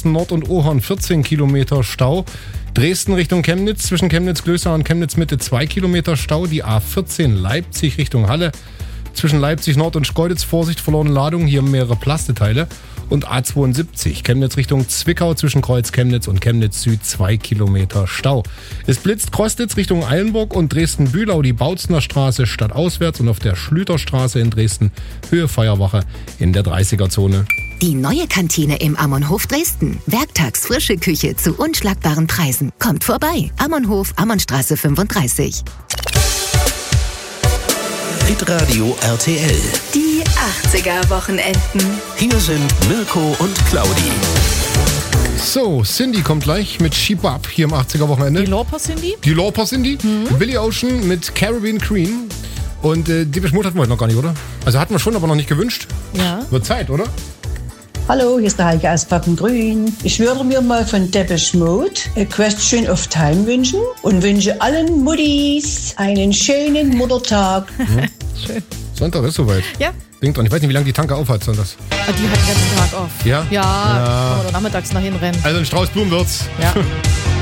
Dresden Nord und Ohorn 14 Kilometer Stau. Dresden Richtung Chemnitz, zwischen Chemnitz-Glößau und Chemnitz-Mitte 2 Kilometer Stau. Die A14 Leipzig Richtung Halle, zwischen Leipzig Nord und Schkeuditz, Vorsicht, verlorene Ladung, hier mehrere Plasteteile. Und A72 Chemnitz Richtung Zwickau, zwischen Kreuz Chemnitz und Chemnitz Süd 2 Kilometer Stau. Es blitzt Krostitz Richtung Eilenburg und Dresden-Bühlau, die Bautzner Straße stadtauswärts und auf der Schlüterstraße in Dresden Höhe Feuerwache in der 30er-Zone. Die neue Kantine im Ammonhof Dresden. Werktags frische Küche zu unschlagbaren Preisen. Kommt vorbei. Ammonhof, Ammonnstraße 35. Hitradio RTL. Die 80er-Wochenenden. Hier sind Mirko und Claudi. So, Cindy kommt gleich mit Sheep Up hier im 80er-Wochenende. Die Lauper Cindy? Die Lauper Cindy. Billy Ocean mit Caribbean Queen. Und Depeche Mode hatten wir heute noch gar nicht, oder? Also hatten wir schon, aber noch nicht gewünscht. Ja. Wird Zeit, oder? Hallo, hier ist der Heike aus Pappengrün. Ich würde mir mal von Depeche Mode A Question of Time wünschen und wünsche allen Muttis einen schönen Muttertag. Schön. Sonntag ist soweit. Ja. Denkt dran, ich weiß nicht, wie lange die Tanke auf hat, sonntags. Die hat den ganzen Tag auf. Ja? Ja, kann man doch nachmittags nach hinrennen. Also ein Strauß Blumen wird's. Ja.